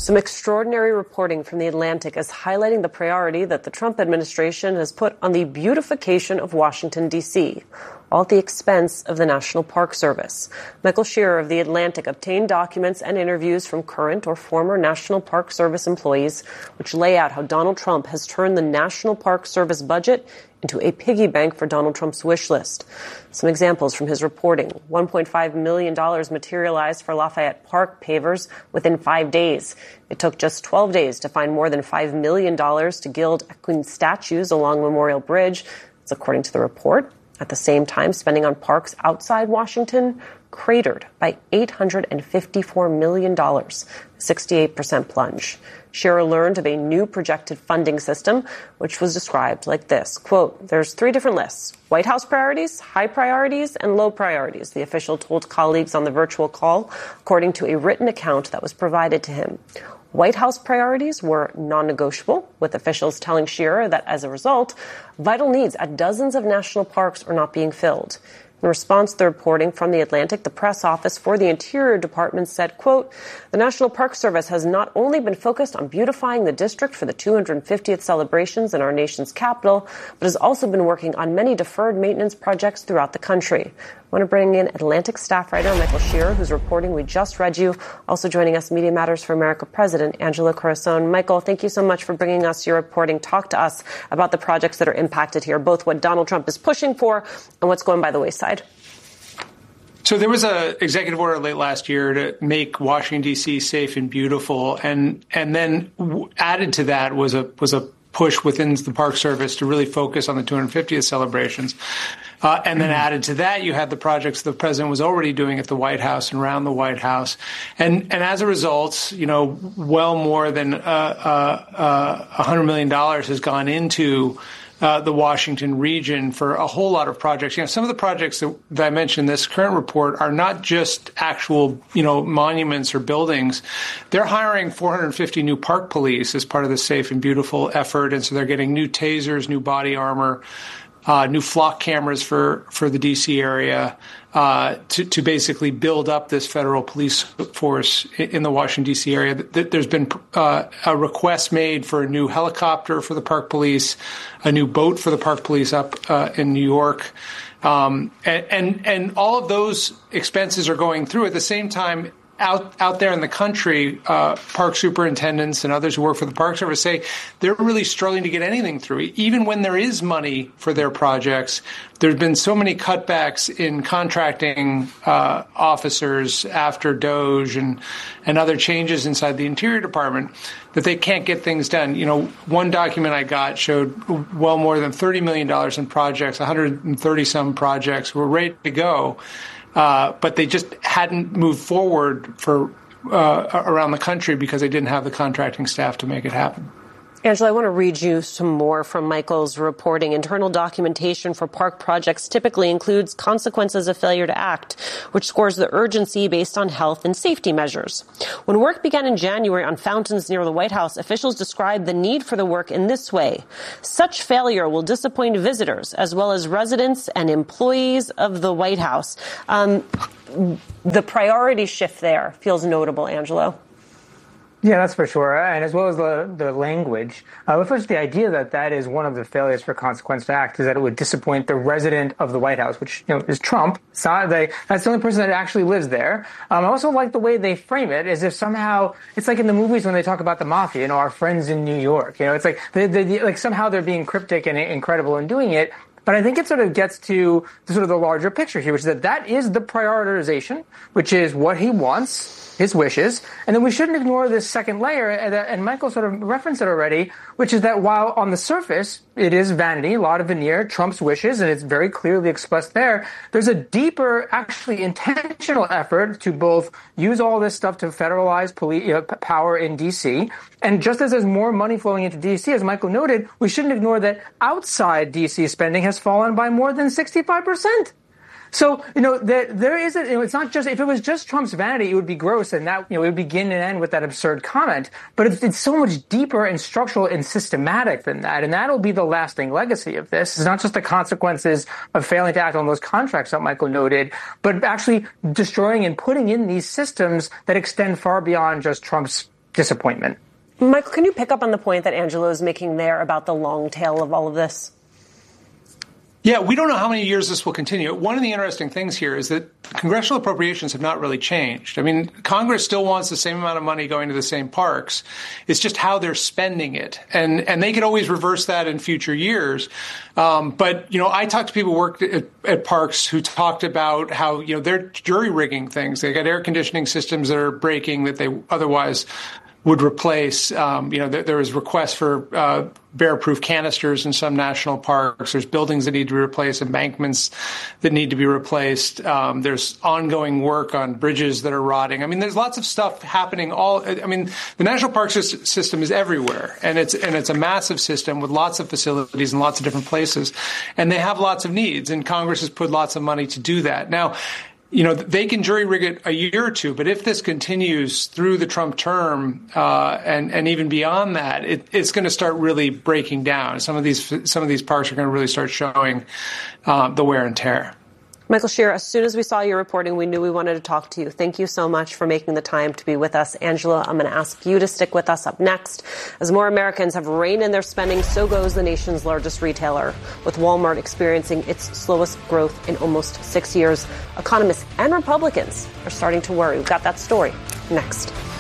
Some extraordinary reporting from The Atlantic is highlighting the priority that the Trump administration has put on the beautification of Washington, D.C., all at the expense of the National Park Service. Michael Shearer of The Atlantic obtained documents and interviews from current or former National Park Service employees, which lay out how Donald Trump has turned the National Park Service budget into a piggy bank for Donald Trump's wish list. Some examples from his reporting. $1.5 million materialized for Lafayette Park pavers within 5 days. It took just 12 days to find more than $5 million to gild equine statues along Memorial Bridge. That's according to the report. At the same time, spending on parks outside Washington cratered by $854 million, 68% plunge. Shearer learned of a new projected funding system, which was described like this, quote, "There's 3 different lists: White House priorities, high priorities, and low priorities," the official told colleagues on the virtual call, according to a written account that was provided to him. White House priorities were non-negotiable, with officials telling Shearer that as a result, vital needs at dozens of national parks are not being filled. In response to the reporting from The Atlantic, the press office for the Interior Department said, quote, "The National Park Service has not only been focused on beautifying the district for the 250th celebrations in our nation's capital, but has also been working on many deferred maintenance projects throughout the country." I want to bring in Atlantic staff writer Michael Shearer, whose reporting we just read you. Also joining us, Media Matters for America President Angelo Corazon. Michael, thank you so much for bringing us your reporting. Talk to us about the projects that are impacted here, both what Donald Trump is pushing for and what's going by the wayside. So there was an executive order late last year to make Washington, D.C. safe and beautiful. And then added to that was a push within the Park Service to really focus on the 250th celebrations. And then added to that, you had the projects the president was already doing at the White House and around the White House. And as a result, well more than $100 million has gone into the Washington region for a whole lot of projects. Some of the projects that I mentioned in this current report are not just actual, monuments or buildings. They're hiring 450 new park police as part of the Safe and Beautiful effort. And so they're getting new tasers, new body armor, new flock cameras for the D.C. area to basically build up this federal police force in the Washington, D.C. area. There's been a request made for a new helicopter for the park police, a new boat for the park police up in New York. And all of those expenses are going through. At the same time, out there in the country, park superintendents and others who work for the Park Service say they're really struggling to get anything through. Even when there is money for their projects, there's been so many cutbacks in contracting officers after DOJ and other changes inside the Interior Department that they can't get things done. One document I got showed well more than $30 million in projects, 130-some projects were ready to go. But they just hadn't moved forward for around the country because they didn't have the contracting staff to make it happen. Angela, I want to read you some more from Michael's reporting. Internal documentation for park projects typically includes consequences of failure to act, which scores the urgency based on health and safety measures. When work began in January on fountains near the White House, officials described the need for the work in this way: "Such failure will disappoint visitors as well as residents and employees of the White House." The priority shift there feels notable, Angelo. Yeah, that's for sure. And as well as the language. First, the idea that is one of the failures for consequence to act is that it would disappoint the resident of the White House, which is Trump. It's not that's the only person that actually lives there. I also like the way they frame it, as if somehow it's like in the movies when they talk about the mafia, our friends in New York. It's like like somehow they're being cryptic and incredible in doing it. But I think it sort of gets to the larger picture here, which is that is the prioritization, which is what he wants, his wishes. And then we shouldn't ignore this second layer, and Michael sort of referenced it already, which is that while on the surface it is vanity, a lot of veneer, Trump's wishes, and it's very clearly expressed there, there's a deeper, actually intentional effort to both use all this stuff to federalize police power in D.C., and just as there's more money flowing into D.C., as Michael noted, we shouldn't ignore that outside D.C. spending has fallen by more than 65%. So, there is it's not just, if it was just Trump's vanity, it would be gross, and that, it would begin and end with that absurd comment. But it's so much deeper and structural and systematic than that. And that'll be the lasting legacy of this. It's not just the consequences of failing to act on those contracts that Michael noted, but actually destroying and putting in these systems that extend far beyond just Trump's disappointment. Michael, can you pick up on the point that Angelo is making there about the long tail of all of this? Yeah, we don't know how many years this will continue. One of the interesting things here is that congressional appropriations have not really changed. I mean, Congress still wants the same amount of money going to the same parks. It's just how they're spending it. And they could always reverse that in future years. But, I talked to people who worked at parks who talked about how, they're jury rigging things. They got air conditioning systems that are breaking that they otherwise would replace. There was requests for bear-proof canisters in some national parks. There's buildings that need to be replaced, embankments that need to be replaced. There's ongoing work on bridges that are rotting. I mean, there's lots of stuff happening. The national park system is everywhere, and it's a massive system with lots of facilities in lots of different places, and they have lots of needs. And Congress has put lots of money to do that. Now, they can jury rig it a year or two, but if this continues through the Trump term and even beyond that, it's going to start really breaking down. Some of these parks are going to really start showing the wear and tear. Michael Shear, as soon as we saw your reporting, we knew we wanted to talk to you. Thank you so much for making the time to be with us. Angela, I'm going to ask you to stick with us up next. As more Americans have reined in their spending, so goes the nation's largest retailer, with Walmart experiencing its slowest growth in almost 6 years. Economists and Republicans are starting to worry. We've got that story next.